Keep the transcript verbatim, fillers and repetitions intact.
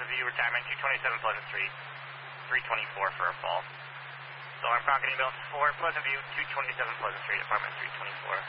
Pleasant View, retirement two twenty-seven Pleasant Street, three twenty-four for a fall. Alarm Falcon inbound four, Pleasant View, two twenty-seven Pleasant Street, apartment three twenty-four.